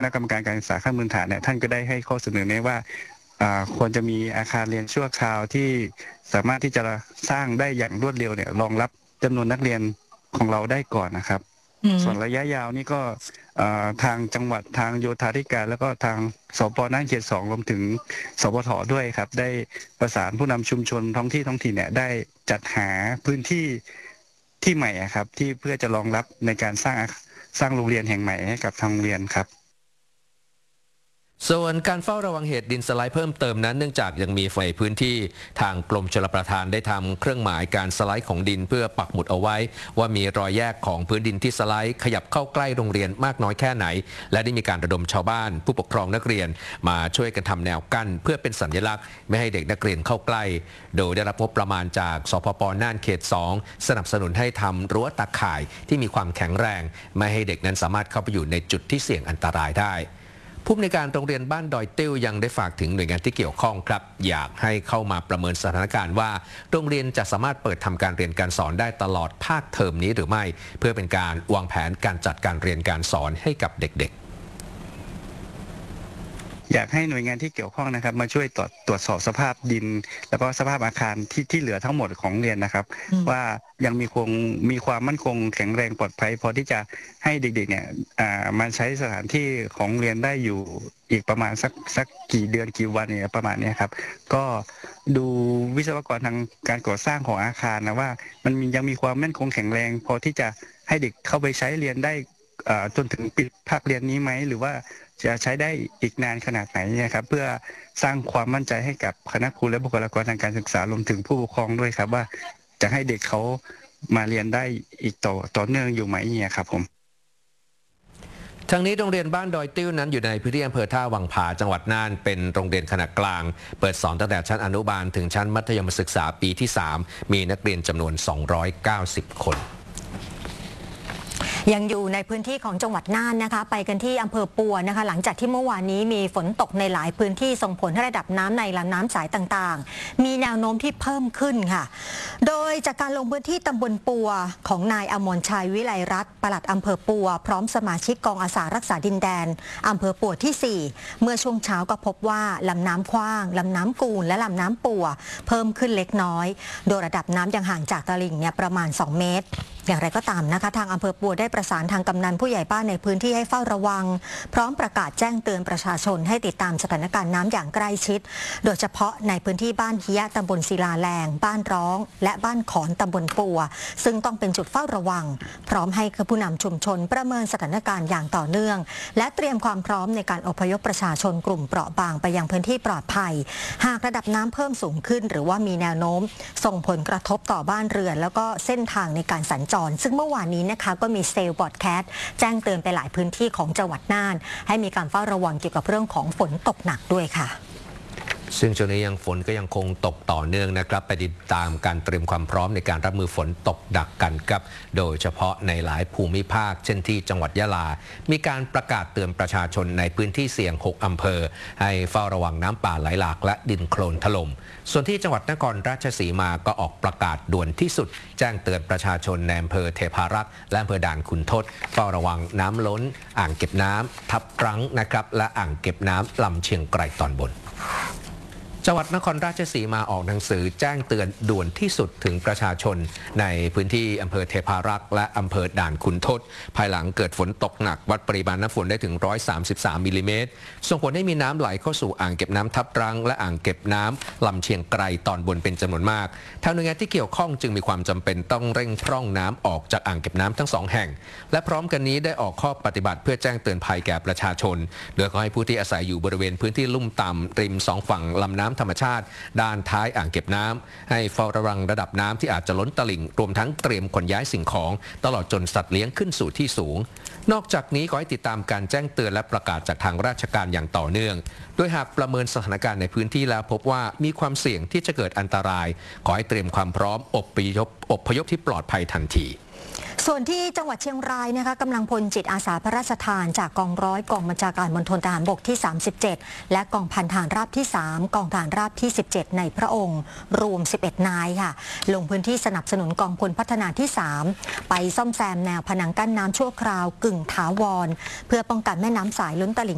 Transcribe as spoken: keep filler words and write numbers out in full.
ณะกรรมการการศึกษาขั้นพื้นฐานเนี่ยท่านก็ได้ให้ข้อเสนอแนะว่าควรจะมีอาคารเรียนชั่วคราวที่สามารถที่จะสร้างได้อย่างรวดเร็วเนี่ยรองรับจำนวนนักเรียนของเราได้ก่อนนะครับส่วนระยะยาวนี่ก็ทางจังหวัดทางโยธาธิการแล้วก็ทางสปน่านเขตสองรวมถึงสปทด้วยครับได้ประสานผู้นำชุมชนท้องที่ท้องถิ่นเนี่ยได้จัดหาพื้นที่ที่ใหม่ครับที่เพื่อจะรองรับในการสร้างสร้างโรงเรียนแห่งใหม่ให้กับทางโรงเรียนครับส่วนการเฝ้าระวังเหตุดินสไลด์เพิ่มเติมนั้นเนื่องจากยังมีไฟพื้นที่ทางกรมชลประทานได้ทำเครื่องหมายการสไลด์ของดินเพื่อปักหมุดเอาไว้ว่ามีรอยแยกของพื้นดินที่สไลด์ขยับเข้าใกล้โรงเรียนมากน้อยแค่ไหนและได้มีการระดมชาวบ้านผู้ปกครองนักเรียนมาช่วยกันทำแนวกั้นเพื่อเป็นสัญลักษณ์ไม่ให้เด็กนักเรียนเข้าใกล้โดยได้รับงบประมาณจากสพปน่านเขตสองสนับสนุนให้ทำรั้วตาข่ายที่มีความแข็งแรงไม่ให้เด็กนั้นสามารถเข้าไปอยู่ในจุดที่เสี่ยงอันตรายได้ผู้อำนวยการโรงเรียนบ้านดอยติ้วยังได้ฝากถึงหน่วยงานที่เกี่ยวข้องครับอยากให้เข้ามาประเมินสถานการณ์ว่าโรงเรียนจะสามารถเปิดทำการเรียนการสอนได้ตลอดภาคเทอมนี้หรือไม่เพื่อเป็นการวางแผนการจัดการเรียนการสอนให้กับเด็กๆอยากให้หน่วยงานที่เกี่ยวข้องนะครับมาช่วยตรวจตรวจสอบสภาพดินแล้วก็สภาพอาคารที่ที่เหลือทั้งหมดของเรียนนะครับว่ายังมีคงมีความมั่นคงแข็งแรงปลอดภัยพอที่จะให้เด็กๆเนี่ยมาใช้สถานที่ของเรียนได้อยู่อีกประมาณสักสักกี่เดือนกี่วันเนี่ยประมาณนี้ครับก็ดูวิศวกรทางการก่อสร้างของอาคารนะว่ามันยังมีความมั่นคงแข็งแรงพอที่จะให้เด็กเข้าไปใช้เรียนได้จนถึงปิดภาคเรียนนี้ไหมหรือว่าจะใช้ได้อีกนานขนาดไหนนะครับเพื่อสร้างความมั่นใจให้กับคณะครูและบุคลากรทางการศึกษารวมถึงผู้ปกครองด้วยครับว่าจะให้เด็กเขามาเรียนได้อีกต่อต่อเนื่องอยู่ไหมเนี่ยครับผมทางนี้โรงเรียนบ้านดอยติ้วนั้นอยู่ในพื้นที่อำเภอท่าวังผาจังหวัดน่านเป็นโรงเรียนขนาดกลางเปิดสอนตั้งแต่ชั้นอนุบาลถึงชั้นมัธยมศึกษาปีที่สามมีนักเรียนจำนวนสองร้อยเก้าสิบคนยังอยู่ในพื้นที่ของจังหวัดน่านนะคะไปกันที่อำเภอปัวนะคะหลังจากที่เมื่อวานนี้มีฝนตกในหลายพื้นที่ส่งผลให้ระดับน้ำในลำน้ำสายต่างๆมีแนวโน้มที่เพิ่มขึ้นค่ะโดยจากการลงพื้นที่ตำบลปัวของนายอมรชัยวิไลรัตน์ปลัดอำเภอปัวพร้อมสมาชิกกองอาสารักษาดินแดนอำเภอปัวที่สี่เมื่อช่วงเช้าก็พบว่าลำน้ำขว้างลำน้ำกูลและลำน้ำปัวเพิ่มขึ้นเล็กน้อยโดยระดับน้ำยังห่างจากตลิ่งเนี่ยประมาณสองเมตรอย่างไรก็ตามนะคะทางอำเภอปัวได้ประสานทางกำนันผู้ใหญ่บ้านในพื้นที่ให้เฝ้าระวังพร้อมประกาศแจ้งเตือนประชาชนให้ติดตามสถานการณ์น้ำอย่างใกล้ชิดโดยเฉพาะในพื้นที่บ้านเฮียตำบลศิลาแรงบ้านร้องและบ้านขอนตำบลปัวซึ่งต้องเป็นจุดเฝ้าระวังพร้อมให้ผู้นำชุมชนประเมินสถานการณ์อย่างต่อเนื่องและเตรียมความพร้อมในการอพยพประชาชนกลุ่มเปราะบางไปยังพื้นที่ปลอดภัยหากระดับน้ำเพิ่มสูงขึ้นหรือว่ามีแนวโน้มส่งผลกระทบต่อบ้านเรือนแล้วก็เส้นทางในการสัญจรซึ่งเมื่อวานนี้นะคะก็มีเซลล์บอดแคสต์แจ้งเตือนไปหลายพื้นที่ของจังหวัดน่านให้มีการเฝ้าระวังเกี่ยวกับเรื่องของฝนตกหนักด้วยค่ะซึ่งช่วงนี้ยังฝนก็ยังคงตกต่อเนื่องนะครับไปติดตามการเตรียมความพร้อมในการรับมือฝนตกดักกันครับโดยเฉพาะในหลายภูมิภาคเช่นที่จังหวัดยะลามีการประกาศเตือนประชาชนในพื้นที่เสี่ยงหกอำเภอให้เฝ้าระวังน้ำป่าไหลหลากและดินโคลนถล่มส่วนที่จังหวัดนครราชสีมาก็ออกประกาศด่วนที่สุดแจ้งเตือนประชาชนในอำเภอเทพารักษ์และอำเภอด่านขุนทดเฝ้าระวังน้ำล้นอ่างเก็บน้ำทับรั้งนะครับและอ่างเก็บน้ำลำเชียงไกรตอนบนจังหวัดนครราชสีมาออกหนังสือแจ้งเตือนด่วนที่สุดถึงประชาชนในพื้นที่อำเภอเทพารักษ์และอำเภอด่านขุนทดภายหลังเกิดฝนตกหนักวัดปริมาณน้ำฝนได้ถึงหนึ่งร้อยสามสิบสามมิลลิเมตรส่งผลให้มีน้ำไหลเข้าสู่อ่างเก็บน้ำทับรังและอ่างเก็บน้ำลำเชียงไกรตอนบนเป็นจำนวนมากทางหน่วยงานที่เกี่ยวข้องจึงมีความจำเป็นต้องเร่งพร่องน้ำออกจากอ่างเก็บน้ำทั้งสองแห่งและพร้อมกันนี้ได้ออกข้อปฏิบัติเพื่อแจ้งเตือนภัยแก่ประชาชนโดยขอให้ผู้ที่อาศัยอยู่บริเวณพื้นที่ลุ่มต่ำริมสองฝั่งลำน้ำธรรมชาติด้านท้ายอ่างเก็บน้ำให้เฝ้าระวังระดับน้ำที่อาจจะล้นตลิ่งรวมทั้งเตรียมขนย้ายสิ่งของตลอดจนสัตว์เลี้ยงขึ้นสู่ที่สูงนอกจากนี้ขอให้ติดตามการแจ้งเตือนและประกาศจากทางราชการอย่างต่อเนื่องโดยหากประเมินสถานการณ์ในพื้นที่แล้วพบว่ามีความเสี่ยงที่จะเกิดอันตรายขอให้เตรียมความพร้อมอพยพอพยพที่ปลอดภัยทันทีส่วนที่จังหวัดเชียงรายนะคะกำลังพลจิตอาสาพระราชทานจากกองร้อยกองบัญชาการมณฑลทหารบกที่สามสิบเจ็ดและกองพันทหารราบที่สามกองทหารราบที่สิบเจ็ดในพระองค์รวมสิบเอ็ดนายค่ะลงพื้นที่สนับสนุนกองพลพัฒนาที่สามไปซ่อมแซมแนวผนังกั้นน้ำชั่วคราวกึ่งถาวรเพื่อป้องกันแม่น้ำสายล้นตลิ่ง